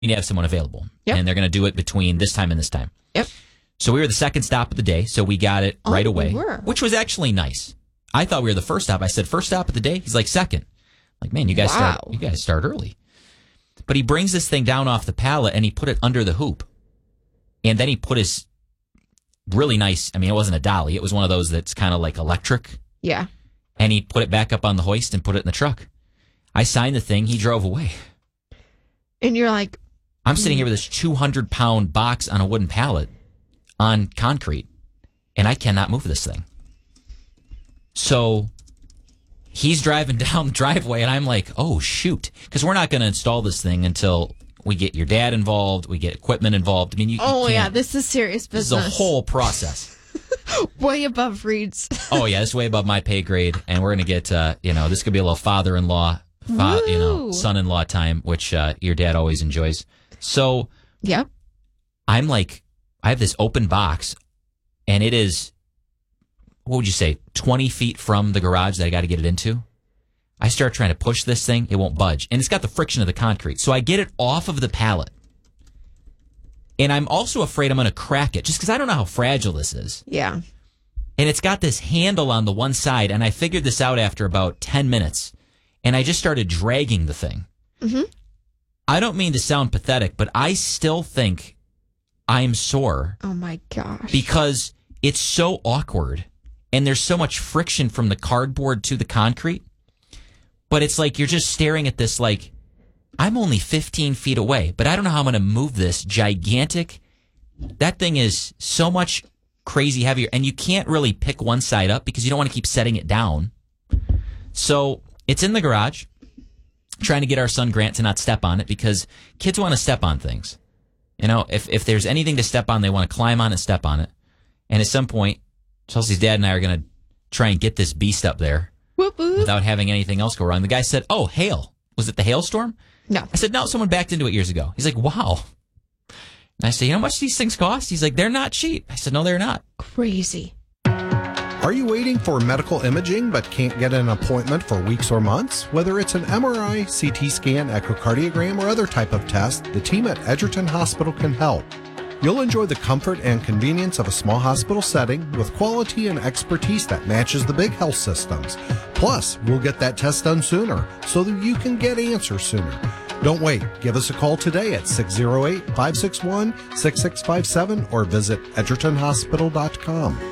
need to have someone available. Yep. And they're going to do it between this time and this time. Yep. So we were the second stop of the day, so we got it right away, we were. which was actually nice. I thought we were the first stop. I said, first stop of the day? He's like, second. Like, man, you guys start early. But he brings this thing down off the pallet, and he put it under the hoop. And then he put his really nice, I mean, it wasn't a dolly. It was one of those that's kind of like electric. Yeah. And he put it back up on the hoist and put it in the truck. I signed the thing. He drove away. And you're like... I'm sitting here with this 200-pound box on a wooden pallet on concrete, and I cannot move this thing. So he's driving down the driveway, and I'm like, oh, shoot. Because we're not going to install this thing until we get your dad involved, we get equipment involved. I mean, you can't. This is serious business. This is a whole process. Way above Reed's. Oh, yeah, it's way above my pay grade, and we're going to get, this could be a little father-in-law, son-in-law time, which your dad always enjoys. So yep. I'm like, I have this open box, and it is, what would you say, 20 feet from the garage that I got to get it into. I start trying to push this thing. It won't budge. And it's got the friction of the concrete. So I get it off of the pallet. And I'm also afraid I'm going to crack it just because I don't know how fragile this is. Yeah. And it's got this handle on the one side. And I figured this out after about 10 minutes. And I just started dragging the thing. Mm-hmm. I don't mean to sound pathetic, but I still think I'm sore. Oh, my gosh. Because it's so awkward. And there's so much friction from the cardboard to the concrete. But it's like you're just staring at this like, I'm only 15 feet away, but I don't know how I'm going to move this gigantic. That thing is so much crazy heavier. And you can't really pick one side up because you don't want to keep setting it down. So it's in the garage, trying to get our son Grant to not step on it because kids want to step on things. You know, if there's anything to step on, they want to climb on and step on it. And at some point, Chelsea's dad and I are going to try and get this beast up there without having anything else go wrong. The guy said, oh, hail. Was it the hailstorm? No. I said, no, someone backed into it years ago. He's like, wow. And I said, you know how much these things cost? He's like, they're not cheap. I said, no, they're not. Crazy. Are you waiting for medical imaging but can't get an appointment for weeks or months? Whether it's an MRI, CT scan, echocardiogram, or other type of test, the team at Edgerton Hospital can help. You'll enjoy the comfort and convenience of a small hospital setting with quality and expertise that matches the big health systems. Plus, we'll get that test done sooner so that you can get answers sooner. Don't wait. Give us a call today at 608-561-6657 or visit edgertonhospital.com.